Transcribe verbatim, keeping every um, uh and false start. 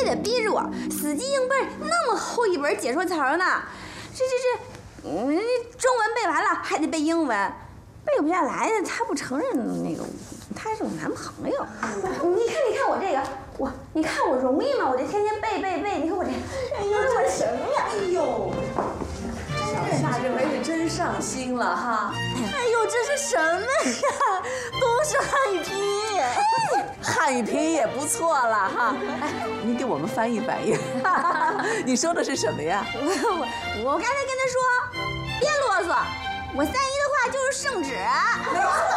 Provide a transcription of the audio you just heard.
得逼着我死记硬背那么厚一本解说词儿呢。这这这，嗯，中文背完了还得背英文，背不下来的他不承认那个他是我男朋友。你看你看我这个，我你看我容易吗？我这天天背背背，你看我这，哎呦这什么呀？ 哎呦，小夏这回是真上心了哈。 哎呦这是什么呀？都是汉语拼音。 汉语拼音也不错了哈。哎，您给我们翻译翻译。你说的是什么呀？ 我我我刚才跟他说，别啰嗦，我三姨的话就是圣旨。